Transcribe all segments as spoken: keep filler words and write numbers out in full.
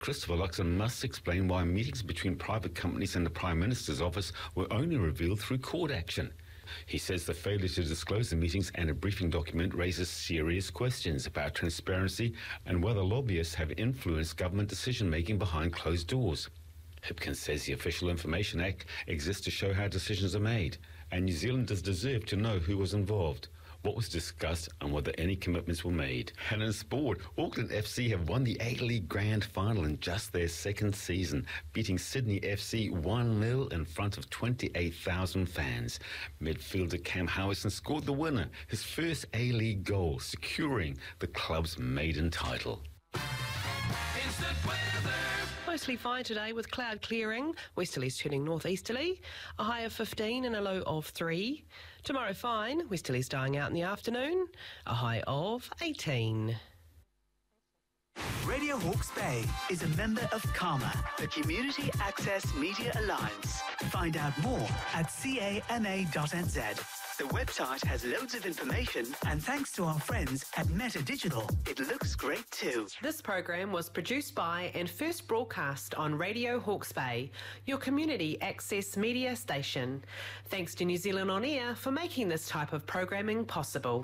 Christopher Luxon must explain why meetings between private companies and the Prime Minister's office were only revealed through court action. He says the failure to disclose the meetings and a briefing document raises serious questions about transparency and whether lobbyists have influenced government decision-making behind closed doors. Hipkins says the Official Information Act exists to show how decisions are made, and New Zealanders deserve to know who was involved, what was discussed and whether any commitments were made. And in sport, Auckland F C have won the A-League Grand Final in just their second season, beating Sydney F C one nil in front of twenty-eight thousand fans. Midfielder Cam Howison scored the winner, his first A-League goal, securing the club's maiden title. Instant weather. Mostly fine today with cloud clearing, westerlies turning northeasterly, a high of fifteen and a low of three. Tomorrow fine, westerlies dying out in the afternoon, a high of eighteen. Radio Hawke's Bay is a member of CAMA, the Community Access Media Alliance. Find out more at C A M A dot N Z. The website has loads of information, and thanks to our friends at Meta Digital, it looks great too. This program was produced by and first broadcast on Radio Hawke's Bay, your community access media station. Thanks to New Zealand On Air for making this type of programming possible.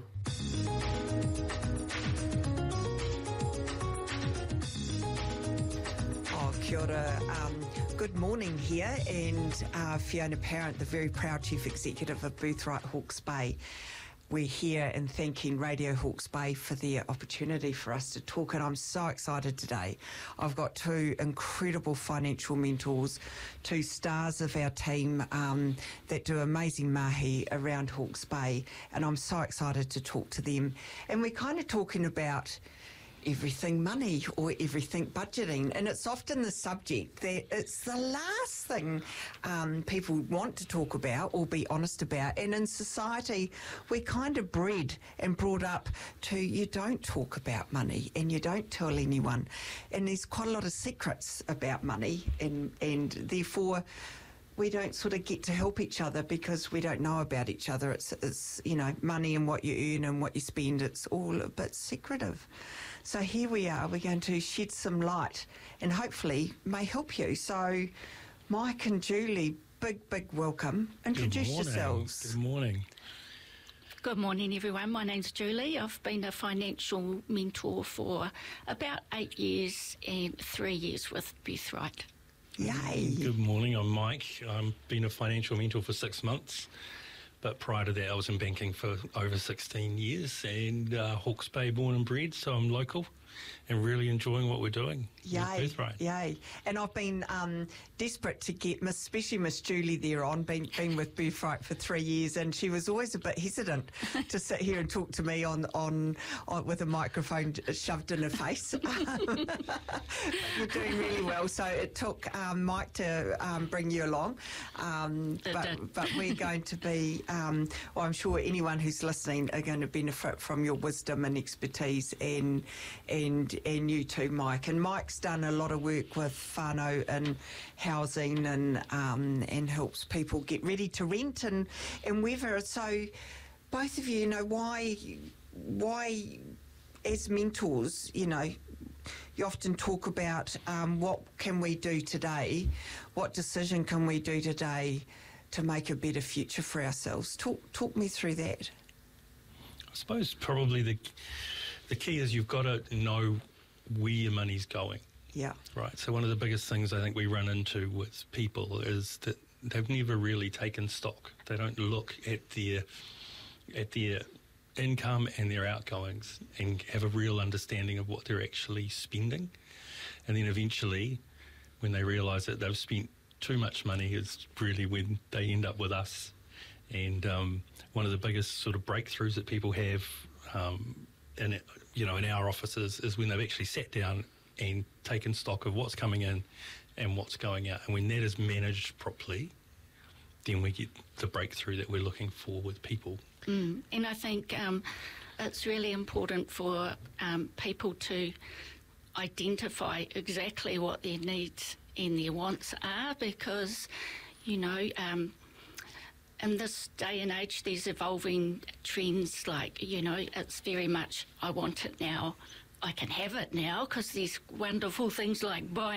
Oh, kia ora. Um, Good morning here, and uh, Fiona Parent, the very proud Chief Executive of Birthright Hawke's Bay. We're here and thanking Radio Hawke's Bay for the opportunity for us to talk, and I'm so excited today. I've got two incredible financial mentors, two stars of our team um, that do amazing mahi around Hawke's Bay, and I'm so excited to talk to them. And we're kind of talking about everything money or everything budgeting, and it's often the subject that it's the last thing um, people want to talk about or be honest about. And in society, we're kind of bred and brought up to you don't talk about money and you don't tell anyone, and there's quite a lot of secrets about money, and and therefore we don't sort of get to help each other because we don't know about each other. It's, it's, you know, money and what you earn and what you spend, it's all a bit secretive. So here we are, we're going to shed some light and hopefully may help you. So Mike and Julie, big, big welcome. Introduce Good morning. yourselves. Good morning. Good morning, everyone. My name's Julie. I've been a financial mentor for about eight years and three years with Birthright. Yay. Good morning, I'm Mike. I've been a financial mentor for six months, but prior to that I was in banking for over sixteen years, and uh, Hawke's Bay born and bred, so I'm local and really enjoying what we're doing. Yay, with Birthright. yay. And I've been um, desperate to get, Miss, especially Miss Julie there on, been, been with Birthright for three years, and she was always a bit hesitant to sit here and talk to me on, on, on with a microphone shoved in her face. You're doing really well, so it took um, Mike to um, bring you along, um, but, but we're going to be, um, well, I'm sure anyone who's listening are going to benefit from your wisdom and expertise, and and and you too, Mike. And Mike's done a lot of work with whānau and housing, and um, and helps people get ready to rent and and whether. So both of you, you know, why why as mentors, you know, you often talk about um, what can we do today, what decision can we do today to make a better future for ourselves. Talk talk me through that. I suppose probably the the key is you've got to know where your money's going. Yeah. Right. So one of the biggest things I think we run into with people is that they've never really taken stock. They don't look at their at their income and their outgoings and have a real understanding of what they're actually spending. And then eventually, when they realise that they've spent too much money, is really when they end up with us. And um, one of the biggest sort of breakthroughs that people have um, in, you know, in our offices is when they've actually sat down and taken stock of what's coming in and what's going out. And when that is managed properly, then we get the breakthrough that we're looking for with people. Mm. And I think um, it's really important for um, people to identify exactly what their needs and their wants are, because, you know, um, in this day and age, there's evolving trends like, you know, it's very much, I want it now, I can have it now because these wonderful things like buy